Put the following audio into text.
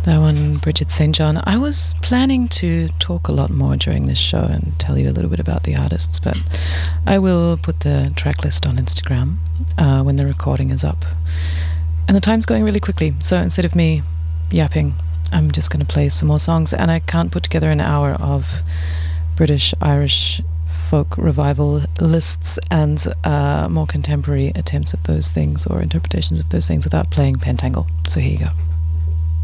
That one, Bridget St. John. I was planning to talk a lot more during this show and tell you a little bit about the artists, but I will put the track list on Instagram when the recording is up. And the time's going really quickly, so instead of me yapping, I'm just going to play some more songs, and I can't put together an hour of British, Irish folk revival lists and more contemporary attempts at those things or interpretations of those things without playing Pentangle. So here you go.